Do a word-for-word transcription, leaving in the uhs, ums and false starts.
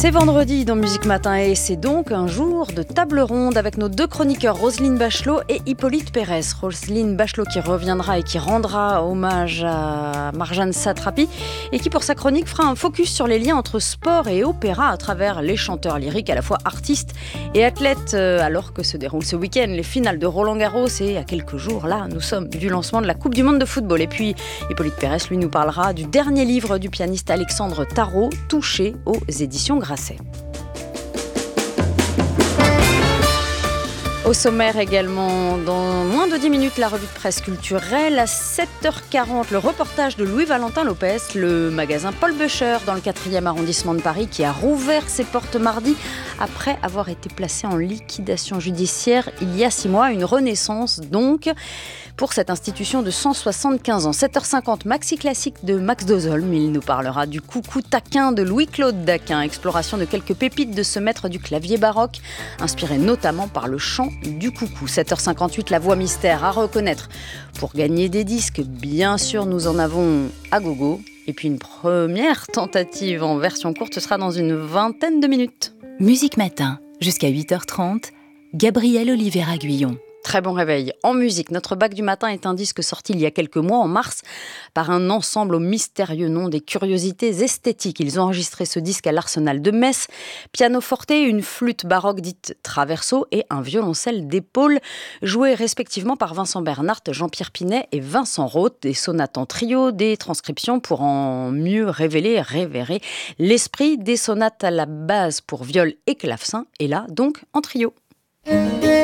C'est vendredi dans Musique Matin et c'est donc un jour de table ronde avec nos deux chroniqueurs Roselyne Bachelot et Hippolyte Pérez. Roselyne Bachelot qui reviendra et qui rendra hommage à Marjane Satrapi et qui pour sa chronique fera un focus sur les liens entre sport et opéra à travers les chanteurs lyriques à la fois artistes et athlètes alors que se déroulent ce week-end les finales de Roland-Garros et à quelques jours là nous sommes du lancement de la Coupe du Monde de football. Et puis Hippolyte Pérez lui nous parlera du dernier livre du pianiste Alexandre Tarot, Touché aux éditions Grasset. Au sommaire également, dans moins de dix minutes, la revue de presse culturelle. À sept heures quarante, le reportage de Louis-Valentin Lopez, le magasin Paul Bûcher dans le quatrième arrondissement de Paris qui a rouvert ses portes mardi après avoir été placé en liquidation judiciaire il y a six mois. Une renaissance donc pour cette institution de cent soixante-quinze ans. sept heures cinquante, Maxi Classique de Max Dozolm. Il nous parlera du coucou taquin de Louis-Claude Daquin. Exploration de quelques pépites de ce maître du clavier baroque, inspiré notamment par le chant du coucou. sept heures cinquante-huit, la voix mystère à reconnaître. Pour gagner des disques, bien sûr, nous en avons à gogo. Et puis une première tentative en version courte, ce sera dans une vingtaine de minutes. Musique Matin, jusqu'à huit heures trente, Gabriel Oliveira-Guillon. Très bon réveil. En musique, notre bac du matin est un disque sorti il y a quelques mois, en mars, par un ensemble au mystérieux nom des curiosités esthétiques. Ils ont enregistré ce disque à l'Arsenal de Metz. Pianoforte, une flûte baroque dite traverso et un violoncelle d'épaule, joués respectivement par Vincent Bernhardt, Jean-Pierre Pinet et Vincent Roth. Des sonates en trio, des transcriptions pour en mieux révéler, révérer l'esprit des sonates à la base pour viol et clavecin, et là donc en trio.